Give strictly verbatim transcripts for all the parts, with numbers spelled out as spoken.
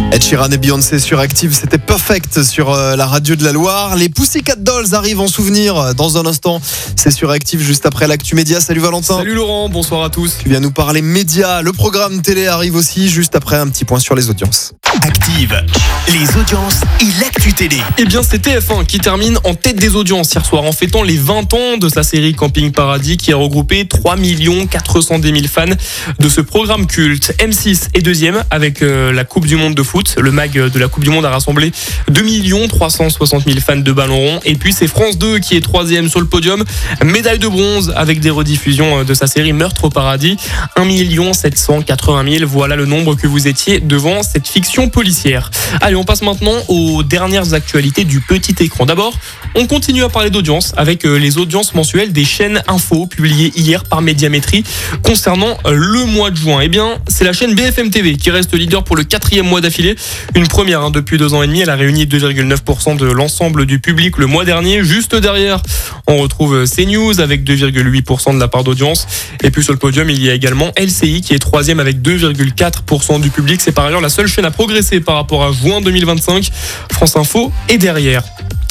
Ed Sheeran et Beyoncé sur Active, c'était Perfect sur euh, la radio de la Loire. Les Pussycat Dolls arrivent en souvenir euh, dans un instant. C'est sur Active juste après l'actu média. Salut Valentin. Salut Laurent, bonsoir à tous. Tu viens nous parler médias. Le programme télé arrive aussi juste après un petit point sur les audiences. Active, les audiences et l'actu télé. Eh bien, c'est T F un qui termine en tête des audiences hier soir en fêtant les vingt ans de sa série Camping Paradis qui a regroupé trois millions quatre cent dix mille fans de ce programme culte. M six est deuxième avec euh, la Coupe du Monde de foot. Le mag de la Coupe du Monde a rassemblé deux millions trois cent soixante mille fans de ballon rond. Et puis c'est France deux qui est troisième sur le podium. Médaille de bronze avec des rediffusions de sa série Meurtre au paradis. un million sept cent quatre-vingt mille. Voilà le nombre que vous étiez devant cette fiction policière. Allez, on passe maintenant aux dernières actualités du petit écran. D'abord, on continue à parler d'audience avec les audiences mensuelles des chaînes info publiées hier par Médiamétrie concernant le mois de juin. Eh bien, c'est la chaîne B F M T V qui reste leader pour le quatrième mois d'affilée. Une première hein, depuis deux ans et demi. Elle a réuni deux virgule neuf pour cent de l'ensemble du public le mois dernier. Juste derrière, on retrouve CNews avec deux virgule huit pour cent de la part d'audience. Et puis sur le podium, il y a également L C I qui est troisième avec deux virgule quatre pour cent du public. C'est par ailleurs la seule chaîne à progresser par rapport à juin deux mille vingt-cinq. France Info est derrière.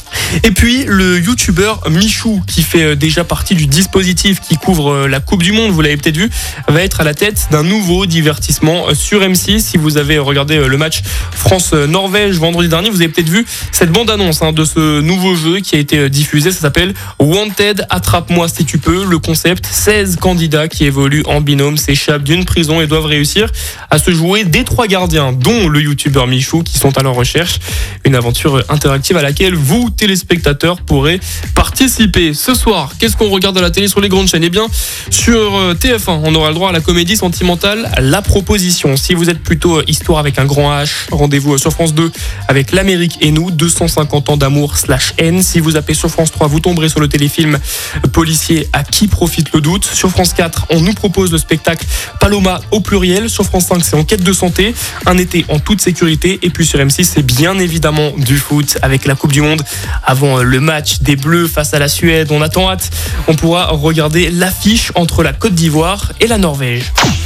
Et puis le youtubeur Michou, qui fait déjà partie du dispositif qui couvre la Coupe du Monde, vous l'avez peut-être vu, va être à la tête d'un nouveau divertissement sur M six. Si vous avez regardé le match France-Norvège vendredi dernier, vous avez peut-être vu cette bande-annonce hein, de ce nouveau jeu qui a été diffusé. Ça s'appelle Wanted, attrape-moi si tu peux. Le concept, seize candidats qui évoluent en binôme s'échappent d'une prison et doivent réussir à se jouer des trois gardiens, dont le youtubeur Michou, qui sont à leur recherche. Une aventure interactive à laquelle vous, téléspectateurs, pourrez participer. Ce soir, qu'est-ce qu'on regarde à la télé sur les grandes chaînes ? Eh bien, sur T F un, on aura le droit à la comédie sentimentale La Proposition. Si vous êtes plutôt histoire avec un grand H, rendez-vous sur France deux avec L'Amérique et nous, deux cent cinquante ans d'amour slash haine. Si vous appelez sur France trois, vous tomberez sur le téléfilm policier À qui profite le doute. Sur France quatre, on nous propose le spectacle Paloma au pluriel. Sur France cinq, c'est Enquête de santé, un été en toute sécurité. Et puis sur M six, c'est bien évidemment du foot avec la Coupe du Monde. Avant le match des Bleus face à la Suède, on attend hâte. On pourra regarder l'affiche entre la Côte d'Ivoire et la Norvège.